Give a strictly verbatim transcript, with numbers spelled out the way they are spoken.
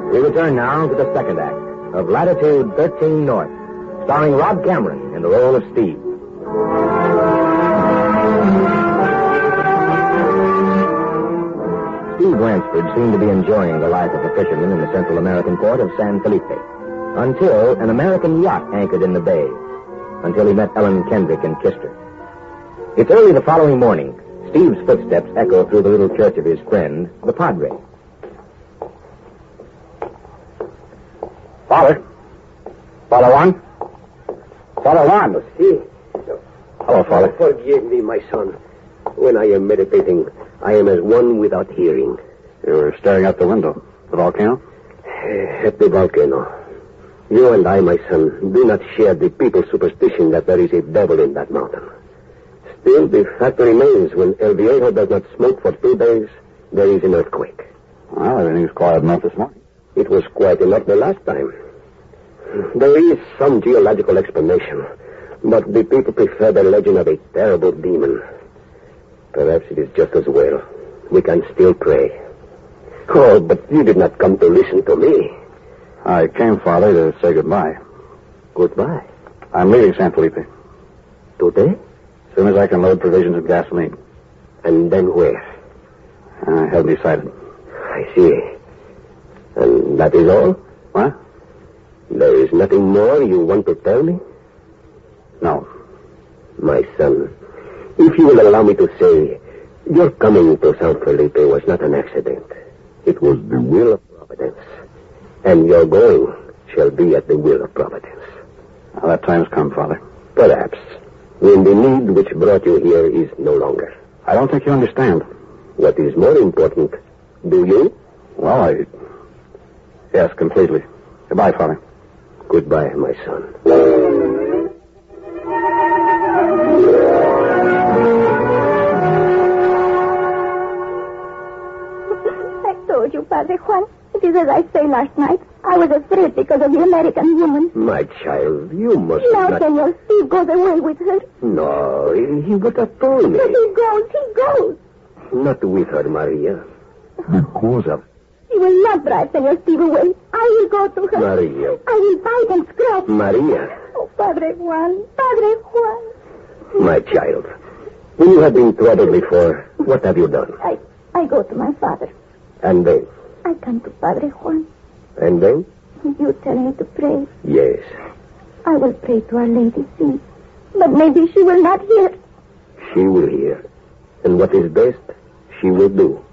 We return now to the second act of Latitude thirteen North, starring Rod Cameron in the role of Steve. Steve Ransford seemed to be enjoying the life of a fisherman in the Central American port of San Felipe, until an American yacht anchored in the bay, until he met Ellen Kendrick and kissed her. It's early the following morning. Steve's footsteps echo through the little church of his friend, the Padre. Father. Father Juan. Father Juan. See? Hello, Father. Forgive me, my son. When I am meditating, I am as one without hearing. You were staring out the window. The volcano? At the volcano. You and I, my son, do not share the people's superstition that there is a devil in that mountain. Still, the fact remains, when El Viejo does not smoke for two days, there is an earthquake. Well, everything's quiet enough this morning. It was quiet enough the last time. There is some geological explanation, but the people prefer the legend of a terrible demon. Perhaps it is just as well. We can still pray. Oh, but you did not come to listen to me. I came, Father, to say goodbye. Goodbye. I'm leaving San Felipe. Today? As soon as I can load provisions and gasoline. And then where? I haven't decided. I see. And that is all? What? There is nothing more you want to tell me? No. My son, if you will allow me to say, your coming to San Felipe was not an accident. It was the will of Providence. And your going shall be at the will of Providence. Well, that time's come, Father. Perhaps. When the need which brought you here is no longer. I don't think you understand. What is more important, do you? Well, I... Yes, completely. Goodbye, Father. Goodbye, my son. I told you, Padre Juan. It is as I say last night. I was afraid because of the American woman. My child, you must now, not... Senor Steve goes away with her. No, he would have told me. But he goes, he goes. Not with her, Maria. Because of... He will not drive Senor Steve away. I will go to her. Maria. I will bite and scratch. Maria. Oh, Padre Juan, Padre Juan. My child, when you have been troubled before, what have you done? I, I go to my father. And then? I come to Padre Juan. And then? You tell me to pray. Yes. I will pray to Our Lady, see. But maybe she will not hear. She will hear. And what is best, she will do.